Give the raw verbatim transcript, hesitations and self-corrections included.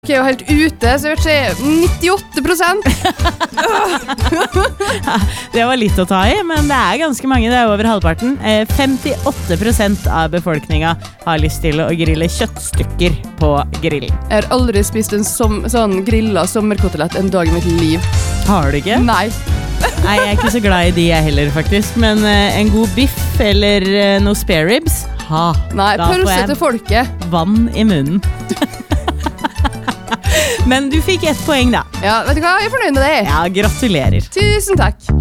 Jeg er jo helt ute, så jeg vet ikke, nittiåtte prosent. Det var litt å ta i, men det er ganske mange, det er over halvparten. femtiåtte prosent av befolkningen har lyst til å grille kjøttstykker på grillen. Jeg har aldri spist en som, sånn grillet sommerkotelett en dag i mitt liv. Har du ikke? Nei. Nei, jeg er ikke så glad i de jeg heller, faktisk. Men uh, en god biff eller uh, noe spare ribs, ha. Nei, da får pølse jeg til folket. Vann i munnen. Men du fikk ett poeng da. Ja, vet du hva? Jeg er fornøyd med det. Ja, gratulerer. Tusen takk.